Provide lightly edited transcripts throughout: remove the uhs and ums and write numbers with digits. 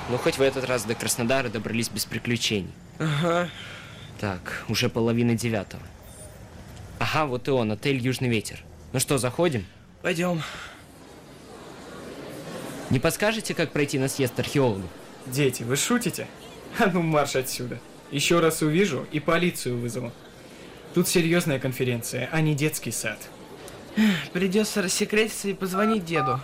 но хоть в этот раз до Краснодара добрались без приключений. Ага. Так, уже 8:30. Ага, вот и он, отель «Южный ветер». Ну что, заходим? Пойдем. Не подскажете, как пройти на съезд археологов? Дети, вы шутите? А ну марш отсюда. Еще раз увижу и полицию вызову. Тут серьезная конференция, а не детский сад. Придется рассекретиться и позвонить деду.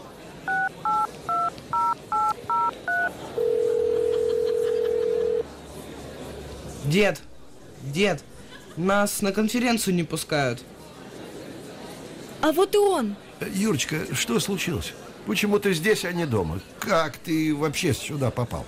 Дед, нас на конференцию не пускают. А вот и он. Юрочка, что случилось? Почему ты здесь, а не дома? Как ты вообще сюда попал?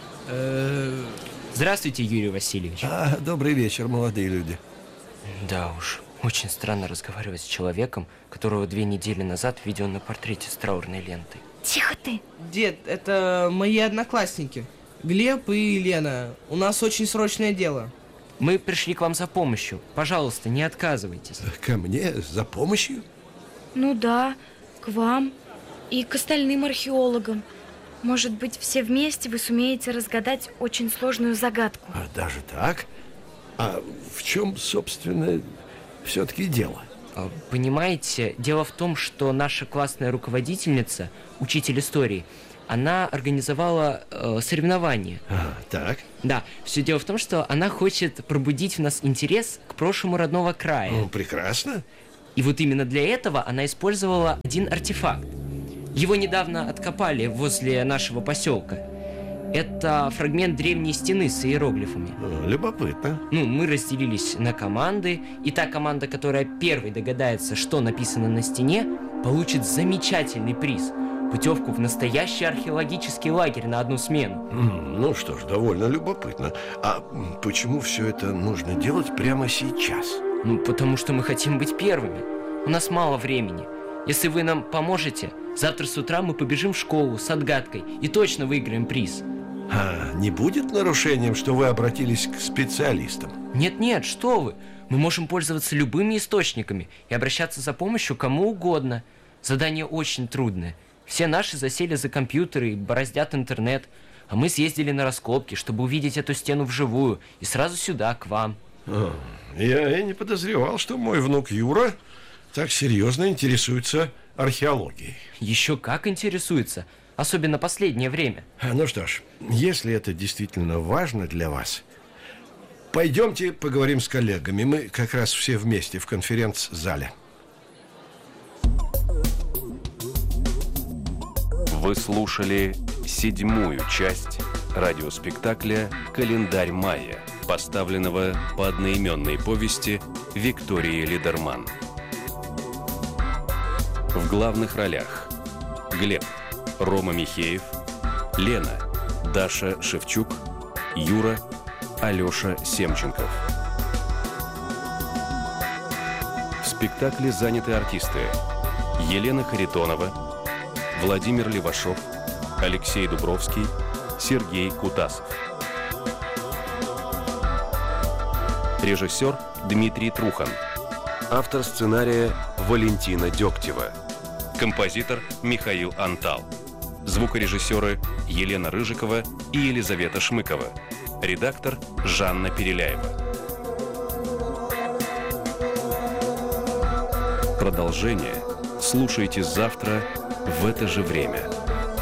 Здравствуйте, Юрий Васильевич. Добрый вечер, молодые люди. Да уж, очень странно разговаривать с человеком, которого 2 недели назад видел на портрете с траурной лентой. Тихо ты. Дед, это мои одноклассники. Глеб и Лена. У нас очень срочное дело. Мы пришли к вам за помощью. Пожалуйста, не отказывайтесь. Ко мне за помощью? Ну да, к вам и к остальным археологам. Может быть, все вместе вы сумеете разгадать очень сложную загадку. Даже так? А в чем, собственно, все-таки дело? Понимаете, дело в том, что наша классная руководительница, учитель истории, она организовала соревнование. Так. Да, все дело в том, что она хочет пробудить в нас интерес к прошлому родного края. Ну, прекрасно. И вот именно для этого она использовала один артефакт. Его недавно откопали возле нашего поселка. Это фрагмент древней стены с иероглифами. Любопытно. Мы разделились на команды, и та команда, которая первой догадается, что написано на стене, получит замечательный приз – путевку в настоящий археологический лагерь на 1 смену. Ну что ж, довольно любопытно. А почему все это нужно делать прямо сейчас? Потому что мы хотим быть первыми. У нас мало времени. Если вы нам поможете, завтра с утра мы побежим в школу с отгадкой и точно выиграем приз. Не будет нарушением, что вы обратились к специалистам? Нет, что вы. Мы можем пользоваться любыми источниками и обращаться за помощью кому угодно. Задание очень трудное. Все наши засели за компьютеры и бороздят интернет. А мы съездили на раскопки, чтобы увидеть эту стену вживую. И сразу сюда, к вам. Я и не подозревал, что мой внук Юра так серьезно интересуется археологией. Еще как интересуется. Особенно последнее время. Ну что ж, если это действительно важно для вас, пойдемте поговорим с коллегами. Мы как раз все вместе в конференц-зале. Вы слушали 7-ю часть радиоспектакля «Календарь майя», поставленного по одноименной повести Виктории Лидерман. В главных ролях Глеб – Рома Михеев, Лена – Даша Шевчук, Юра – Алеша Семченков. В спектакле заняты артисты: Елена Харитонова, Владимир Левашов, Алексей Дубровский, Сергей Кутасов. Режиссер Дмитрий Трухан. Автор сценария Валентина Дегтева. Композитор Михаил Антал. Звукорежиссеры Елена Рыжикова и Елизавета Шмыкова. Редактор Жанна Переляева. Продолжение слушайте завтра в это же время.